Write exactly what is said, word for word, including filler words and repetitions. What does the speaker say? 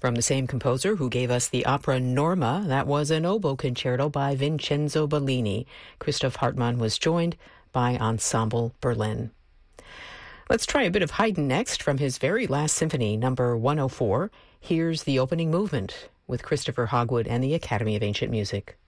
From the same composer who gave us the opera Norma, that was an oboe concerto by Vincenzo Bellini. Christoph Hartmann was joined by Ensemble Berlin. Let's try a bit of Haydn next from his very last symphony, number one oh four. Here's the opening movement with Christopher Hogwood and the Academy of Ancient Music.